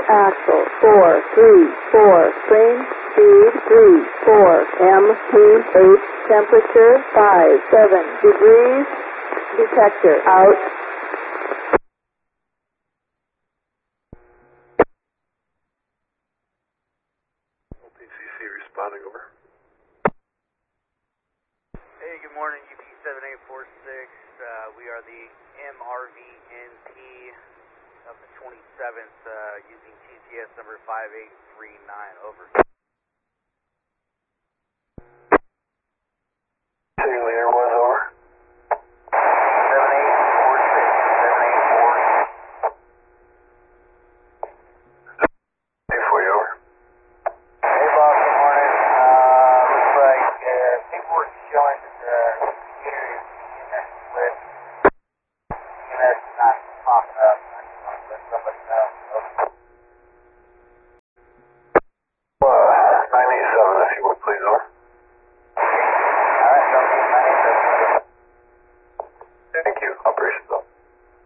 axle, 434, frame speed 34, MT8, temperature 57 degrees, detector out. LTCC responding over. Hey, good morning, UP7846. We are the MRVNT of the 27th using TCS number 5839. Over. Single Air 1 over. 7846, 7846. 840 over. Hey, boss, good morning. Looks like paperwork showing that the computer is EMS split. EMS is not popping up. I just want to let somebody know.